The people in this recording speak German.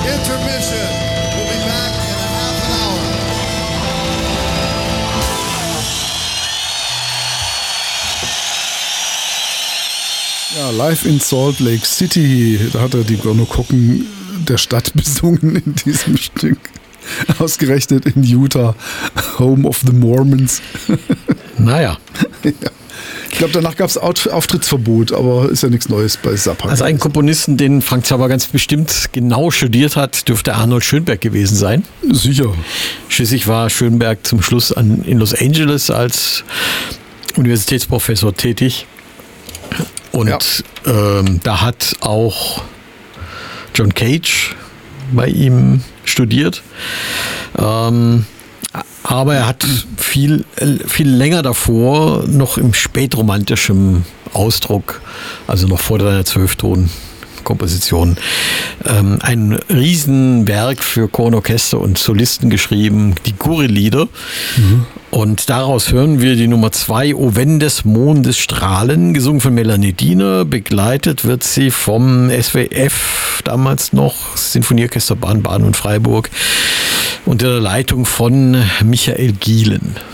Intermission. We'll be back in a half an hour. Ja, live in Salt Lake City, da hat er die Gonokokken der Stadt besungen in diesem Stück. Ausgerechnet in Utah, Home of the Mormons. Naja. Ja. Ich glaube, danach gab es Auftrittsverbot, aber ist ja nichts Neues bei Zappa. Also ein Komponisten, den Frank Zappa ganz bestimmt genau studiert hat, dürfte Arnold Schönberg gewesen sein. Sicher. Schließlich war Schönberg zum Schluss in Los Angeles als Universitätsprofessor tätig. Und da hat auch John Cage bei ihm studiert. Aber er hat viel länger davor noch im spätromantischen Ausdruck, also noch vor der Zwölfton-Komposition, ein Riesenwerk für Kornorchester und Solisten geschrieben, die Guri-Lieder. Mhm. Und daraus hören wir die Nummer 2, O wenn des Mondes Strahlen, gesungen von Melanie Diener. Begleitet wird sie vom SWF, damals noch Sinfonieorchester Baden und Freiburg, unter der Leitung von Michael Gielen.